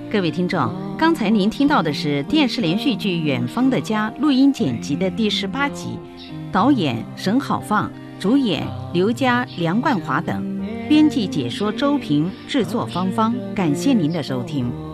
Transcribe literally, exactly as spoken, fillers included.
各位听众，刚才您听到的是电视连续剧《远方的家》录音剪辑的第十八集，导演沈好放，主演刘佳、梁冠华等，编辑解说周平，制作芳芳。感谢您的收听。